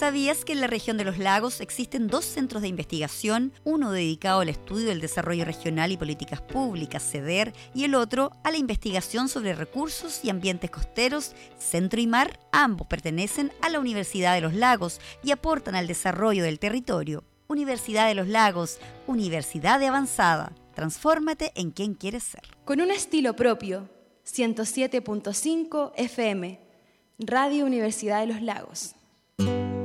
¿Sabías que en la región de los lagos existen 2 centros de investigación, uno dedicado al estudio del desarrollo regional y políticas públicas, CEDER, y el otro a la investigación sobre recursos y ambientes costeros, Centro y Mar? Ambos pertenecen a la Universidad de los Lagos y aportan al desarrollo del territorio. Universidad de los Lagos, universidad de avanzada. Transfórmate en quien quieres ser. Con un estilo propio, 107.5 FM, Radio Universidad de los Lagos.